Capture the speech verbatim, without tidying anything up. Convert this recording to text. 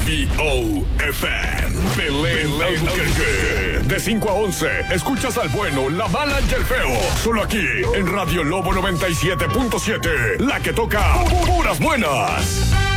B O F M. Belén Albuquerque. De cinco a once, escuchas al bueno, la mala y el feo. Solo aquí, en Radio Lobo noventa y siete punto siete. La que toca puras buenas.